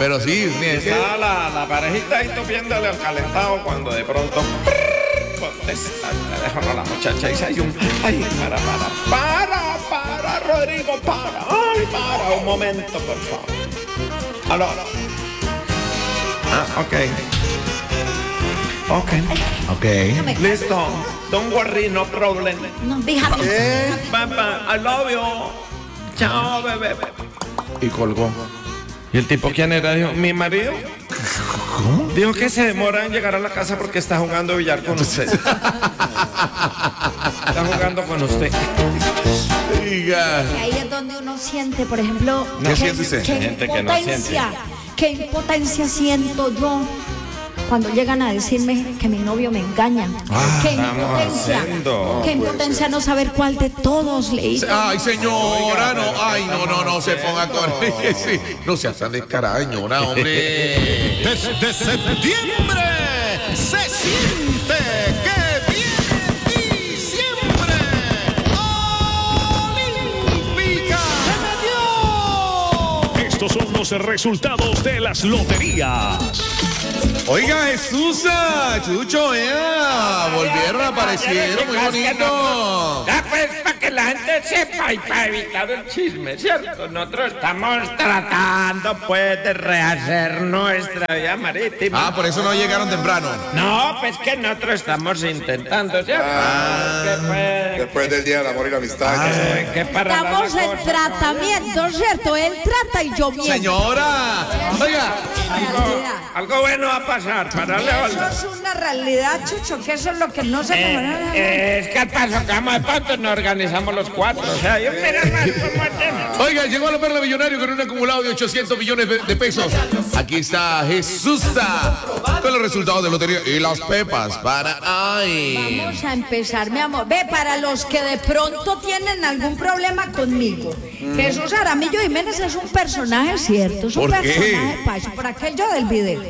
pero sí. Está la parejita ahí topiéndole al calentado cuando de pronto contesta el teléfono a la muchacha y dice, ay, para, Rodrigo, para un momento, por favor. Aló. Ok. Listo. Don't worry, no problem. No, déjame. Papá, I love you. Chao, bebé. Y colgó. ¿Y el tipo quién era? Dijo, mi marido. ¿Cómo? Dijo que se demora en llegar a la casa porque está jugando billar con usted. Está jugando con usted. Diga. Y ahí es donde uno siente, por ejemplo, ¿Qué siente usted? Gente que no siente. Qué impotencia siento yo cuando llegan a decirme que mi novio me engaña. Qué impotencia no saber cuál de todos le hizo. Ay, señora, no se ponga con sí, no seas tan descarada, señora, hombre. Desde septiembre se siente que viene diciembre. Olímpica se metió. Estos son los resultados de las loterías. Oiga, Jesús, Chucho, volvieron, aparecieron, muy bonito. Ya pues, para que la gente sepa y para evitar el chisme, ¿cierto? Nosotros estamos tratando, pues, de rehacer nuestra vía marítima. Ah, por eso no llegaron temprano. No, pues que nosotros estamos intentando, ¿cierto? Después del Día del Amor y la Amistad. Que para Estamos la en cosa, tratamiento, ¿cierto? Él trata y yo miento. Señora, oiga. algo bueno va a pasar, para Eso es una realidad, Chucho, que eso es lo que no se es que al paso que vamos de pronto nos organizamos los cuatro. O sea, yo mira más cómo hacemos. Oiga, llegó a la Perla Millonario con un acumulado de 800 millones de pesos. Aquí está Jesús con los resultados de lotería y las pepas para hoy. Vamos a empezar, mi amor. Ve, para los que de pronto tienen algún problema conmigo, Jesús Aramillo Jiménez es un personaje cierto, es un ¿Por qué? personaje paisa, por aquello del video.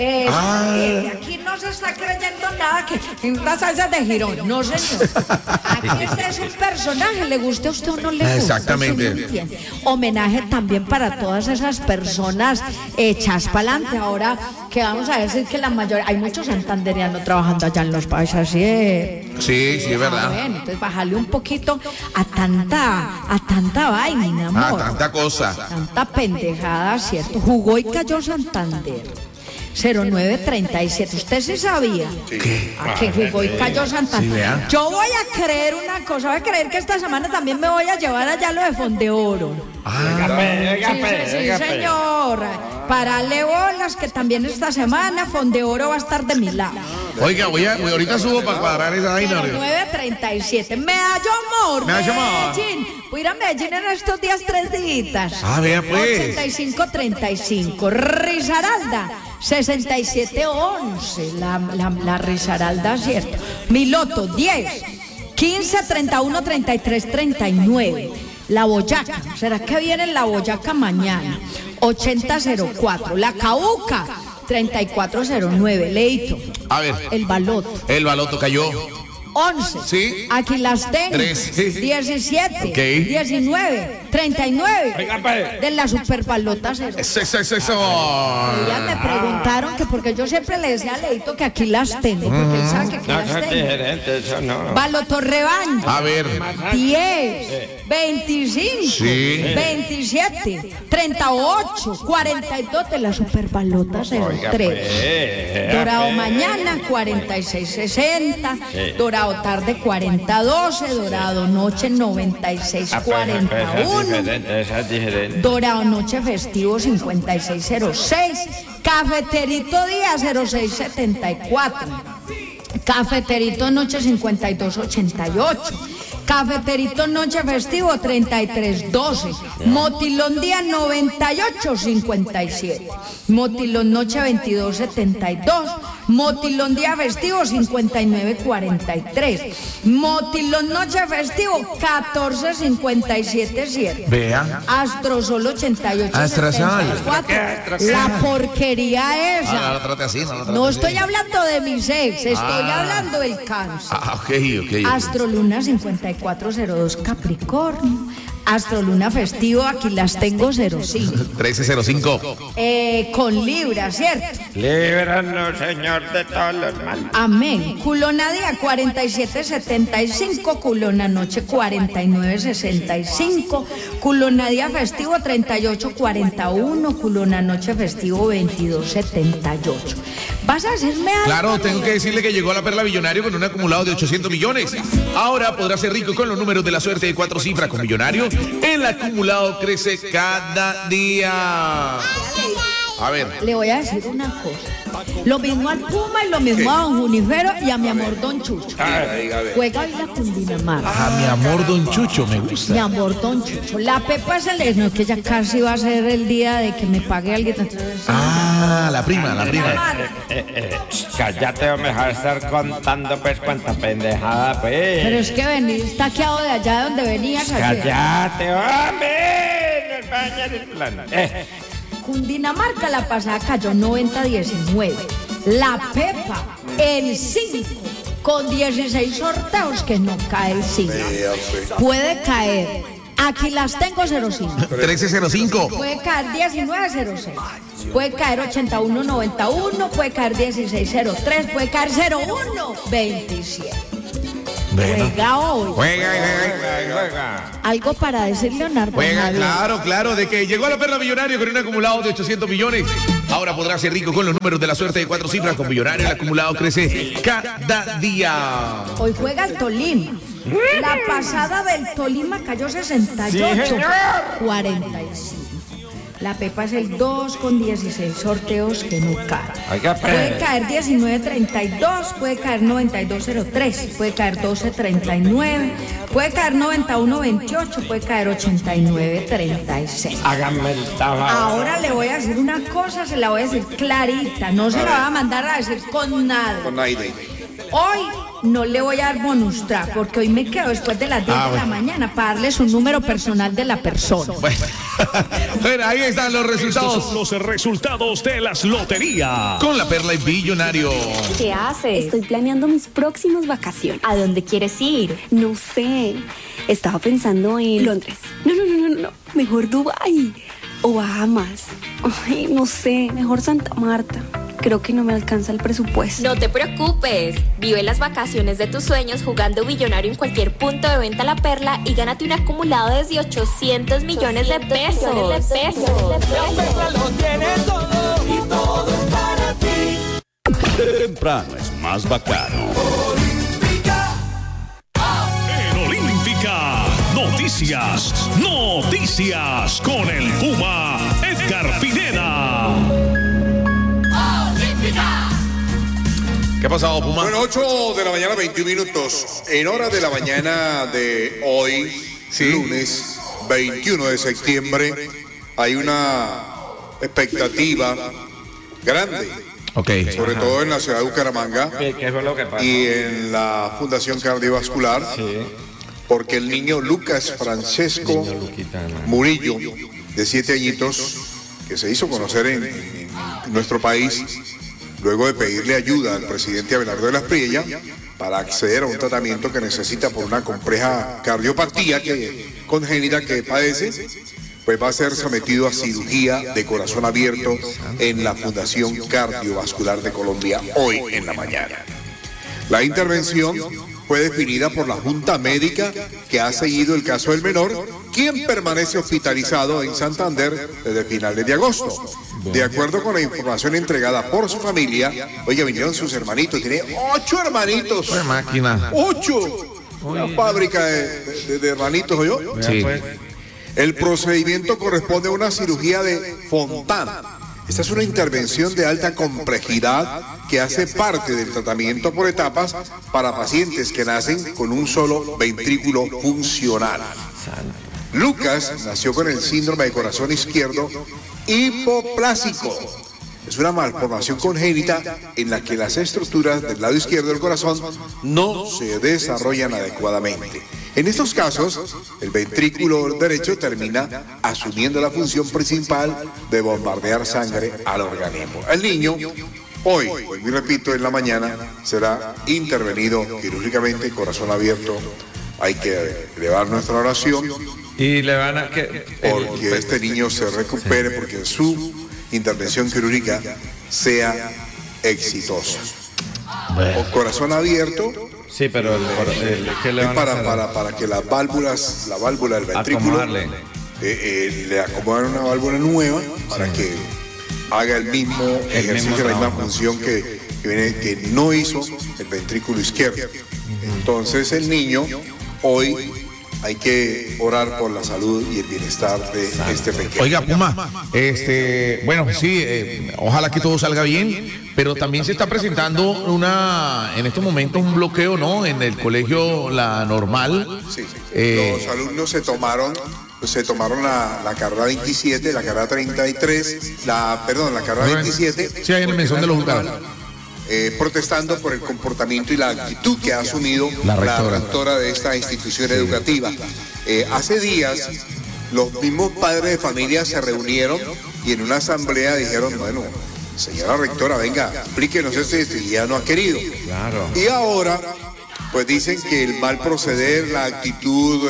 Aquí no se está creyendo nada que en una salsa de Girón, no señor. Aquí este es un personaje, le guste a usted o no le guste. Exactamente. Usted no entiende. Homenaje también para todas esas personas hechas para adelante. Ahora que vamos a decir que la mayoría, hay muchos santanderianos trabajando allá en los países, así es. Sí, es verdad. Bueno, entonces bájale un poquito a tanta vaina, mi amor. Tanta cosa. Tanta pendejada, ¿cierto? Jugó y cayó Santander. 0937. ¿Usted sí sabía? ¿Qué? ¿A que jugó y cayó Santander? Sí, vea. Yo voy a creer una cosa, voy a creer que esta semana también me voy a llevar allá lo de Fondeoro. Sí, señor. Parale bolas que también esta semana Fondeoro va a estar de mi lado. Oiga, ahorita subo para cuadrar esa vaina. 0937. Medallo Amor. Medallo Amor. Medellín. Voy a ir a Medellín en estos días 3 días. Vea pues. 8535. Risaralda. 6711. La Risaralda, ¿cierto? Miloto 10. 15 31 33 39. La Boyaca. ¿Será que viene la Boyaca mañana? 8004. La Cauca. 3409. Leito. A ver. El baloto. El baloto cayó. 11. Sí. Aquí las tengo. 3. 17. Ok. 19. 39. Oiga, pues. De la superbalota cero. Eso. Ya me preguntaron que porque yo siempre le decía a Leito que aquí las tengo. Porque él sabe que aquí las tengo. Diferente, eso no. Baloto rebaño. A ver. 10, 25, Sí. 27, 38, 42 de la superbalota 03. Pues. Dorado mañana 4660, Dorado tarde 4012, Dorado noche 9641, Dorado noche festivo 5606, Cafeterito día 0674, Cafeterito noche 5288. Cafeterito noche festivo 3312. Motilón día 9857. Motilón noche 2272. Motilón día festivo 5943. Motilón noche festivo 14577. Vea. Astrosol 8874. La porquería esa. No la trate así, No estoy hablando de mis ex, estoy hablando del cáncer. Ok. Astroluna 5402 Capricornio, Astroluna festivo, aquí las tengo 05. 1305. Con Libra, ¿cierto? Líbranos, Señor, de todos los males. Amén. Culona día 4775, culona noche 4965, culona día festivo 3841, culona noche festivo 2278. ¿Vas a decirme algo? Claro, tengo que decirle que llegó a la perla millonario con un acumulado de 800 millones. Ahora podrá ser rico con los números de la suerte de 4 cifras con millonario. El acumulado crece cada día. A ver. Le voy a decir una cosa. Lo mismo al Puma y lo mismo a don Junifero y a mi amor don Chucho. Juega hoy la Cundinamarca. Ah, mi amor don Chucho, me gusta. Mi amor don Chucho. La Pepa es el no, que ya casi va a ser el día de que me pague alguien. Entonces, ah, la prima. Cállate, o me dejas estar contando pues cuánta pendejada, pues. Pero es que venís taqueado de allá de donde venías ayer. Cállate, hombre. Nos bañas el plan. Cundinamarca la pasada cayó 90-19. La Pepa en 5 con 16 sorteos que no cae el 5. Puede caer. Aquí las tengo 05. 1305. Puede caer 1906. Puede caer 8191. Puede caer 1603. Puede caer 0127. Bueno. Juega hoy. Juega. Algo para decir, Leonardo. Juega, Javier. claro, de que llegó a la perla millonario con un acumulado de 800 millones. Ahora podrá ser rico con los números de la suerte de 4 cifras con millonario. El acumulado crece cada día. Hoy juega el Tolima. La pasada del Tolima cayó 68, 45. La Pepa es el 2 con 16 sorteos que no caen. Puede caer 1932, puede caer 9203, puede caer 1239, puede caer 9128, puede caer 8936. Háganme el favor. Ahora le voy a decir una cosa, se la voy a decir clarita, no se la va a mandar a decir con nada. Con Naide. Hoy no le voy a dar bonus track porque hoy me quedo después de las 10 de la mañana para darles un número personal de la persona. Bueno, ahí están los Estos resultados. son los resultados de las loterías. Con la perla y billonario. ¿Qué haces? Estoy planeando mis próximas vacaciones. ¿A dónde quieres ir? No sé. Estaba pensando en Londres. No. Mejor Dubái. O Bahamas. Ay, no sé. Mejor Santa Marta. Creo que no me alcanza el presupuesto. No te preocupes. Vive las vacaciones de tus sueños jugando billonario en cualquier punto de venta La Perla y gánate un acumulado desde 800 millones de pesos. La Perla lo tiene todo y todo es para ti. Temprano es más bacano. En Olímpica, noticias con el Puma Edgar Pineda. ¿Qué ha pasado, Puma? Bueno, 8 de la mañana, 21 minutos. En hora de la mañana de hoy, lunes 21 de septiembre, hay una expectativa grande. Sobre todo en la ciudad de Bucaramanga. ¿Qué fue lo que pasó? Y en la Fundación Cardiovascular. Porque el niño Lucas Francesco Murillo, de 7 añitos, que se hizo conocer en nuestro país, luego de pedirle ayuda al presidente Abelardo de las Priella para acceder a un tratamiento que necesita por una compleja cardiopatía congénita que padece, pues va a ser sometido a cirugía de corazón abierto en la Fundación Cardiovascular de Colombia hoy en la mañana. La intervención fue definida por la Junta Médica que ha seguido el caso del menor, quien permanece hospitalizado en Santander desde finales de agosto. De acuerdo con la información entregada por su familia, oiga, vinieron sus hermanitos, tiene 8 hermanitos. ¡Qué máquina! 8. Una fábrica de hermanitos, ¿oyó? Sí. El procedimiento corresponde a una cirugía de Fontan. Esta es una intervención de alta complejidad que hace parte del tratamiento por etapas para pacientes que nacen con un solo ventrículo funcional. Lucas nació con el síndrome de corazón izquierdo hipoplásico. Es una malformación congénita en la que las estructuras del lado izquierdo del corazón no se desarrollan adecuadamente. En estos casos, el ventrículo derecho termina asumiendo la función principal de bombardear sangre al organismo. El niño, hoy, y repito, en la mañana, será intervenido quirúrgicamente, corazón abierto. Hay que elevar nuestra oración Y le van a que porque este niño se recupere, porque su intervención quirúrgica sea exitosa. Con corazón abierto. Sí, pero ¿qué le van a hacer? Para que la válvula del ventrículo, le acomodan una válvula nueva para que haga el mismo ejercicio, la misma función que no hizo el ventrículo izquierdo. Entonces el niño, hoy hay que orar por la salud y el bienestar de este pequeño. Oiga, Puma, bueno, sí, ojalá que todo salga bien, pero también se está presentando en estos momentos un bloqueo, ¿no? En el colegio La Normal. Sí. Los alumnos se tomaron la carrera 27, la carrera 33, la carrera 27. Sí, ahí en el mesón de los juzgados. Protestando por el comportamiento y la actitud que ha asumido la rectora de esta institución educativa. Hace días, los mismos padres de familia se reunieron y en una asamblea dijeron, bueno, señora rectora, venga, explíquenos esto, y ya no ha querido. Claro. Y ahora, pues dicen que el mal proceder, la actitud,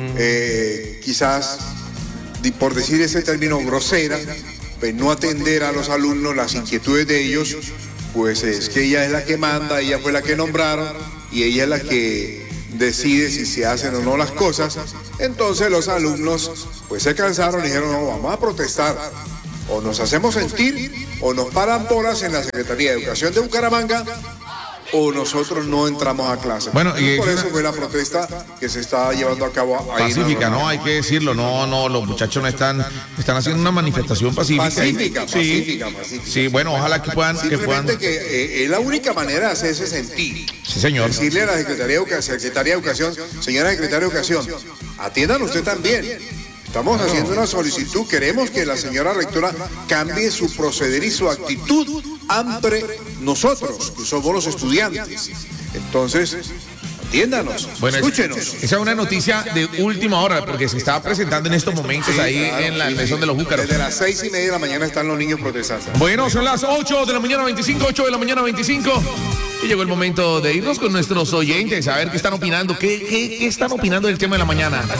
quizás, por decir ese término, grosera, pues no atender a los alumnos, las inquietudes de ellos, pues es que ella es la que manda, ella fue la que nombraron y ella es la que decide si se hacen o no las cosas. Entonces los alumnos pues se cansaron y dijeron, no, vamos a protestar, o nos hacemos sentir o nos paran bolas en la Secretaría de Educación de Bucaramanga o nosotros no entramos a clase. Bueno, y por eso fue la protesta que se está llevando a cabo ahí. Pacífica, ¿no? Hay que decirlo, no, los muchachos no están haciendo una manifestación pacífica. Pacífica. Sí, bueno, ojalá que puedan. Simplemente que es la única manera de hacerse sentir. Sí, señor. Decirle a la Secretaría de Educación, señora Secretaria de Educación, atiendan usted también. Estamos haciendo una solicitud, queremos que la señora rectora cambie su proceder y su actitud ante nosotros, que somos los estudiantes. Entonces, atiéndanos, bueno, escúchenos. Esa es una noticia de última hora, porque se estaba presentando en estos momentos en el mesón de los Júcaros. Desde las 6:30 de la mañana están los niños protestando. Bueno, son las 8 de la mañana 25, 8 de la mañana 25. Y llegó el momento de irnos con nuestros oyentes, a ver qué están opinando, qué están opinando del tema de la mañana.